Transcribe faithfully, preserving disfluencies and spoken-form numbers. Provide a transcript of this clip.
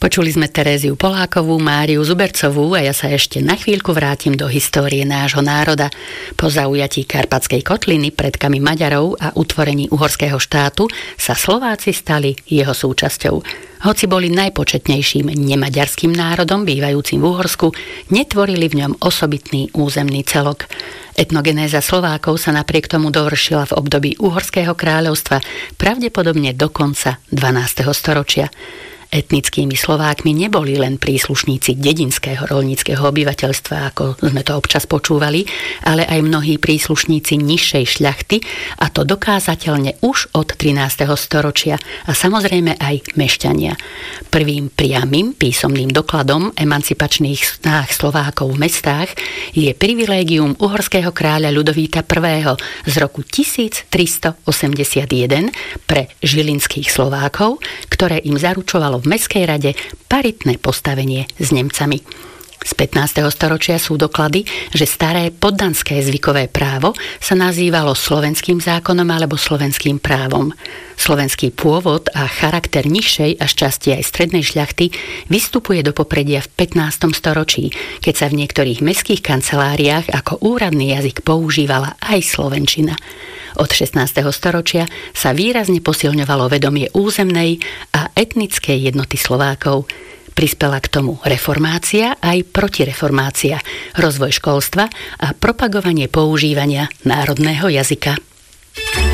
Počuli sme Teréziu Polákovú, Máriu Zubercovú a ja sa ešte na chvíľku vrátim do histórie nášho národa. Po zaujatí Karpatskej kotliny predkami Maďarov a utvorení uhorského štátu sa Slováci stali jeho súčasťou. Hoci boli najpočetnejším nemaďarským národom bývajúcim v Uhorsku, netvorili v ňom osobitný územný celok. Etnogenéza Slovákov sa napriek tomu dovršila v období Uhorského kráľovstva, pravdepodobne do konca dvanásteho storočia. Etnickými Slovákmi neboli len príslušníci dedinského roľníckeho obyvateľstva, ako sme to občas počúvali, ale aj mnohí príslušníci nižšej šľachty, a to dokázateľne už od trinásteho storočia, a samozrejme aj mešťania. Prvým priamym písomným dokladom emancipačných snách Slovákov v mestách je privilégium uhorského kráľa Ľudovíta prvého. z roku tisíctristoosemdesiatjeden pre žilinských Slovákov, ktoré im zaručovalo v Mestskej rade paritné postavenie s Nemcami. Z pätnásteho storočia sú doklady, že staré poddanské zvykové právo sa nazývalo slovenským zákonom alebo slovenským právom. Slovenský pôvod a charakter nižšej a šťastie aj strednej šľachty vystupuje do popredia v pätnástom storočí, keď sa v niektorých mestských kanceláriách ako úradný jazyk používala aj slovenčina. Od šestnásteho storočia sa výrazne posilňovalo vedomie územnej a etnickej jednoty Slovákov. Prispela k tomu reformácia aj protireformácia, rozvoj školstva a propagovanie používania národného jazyka.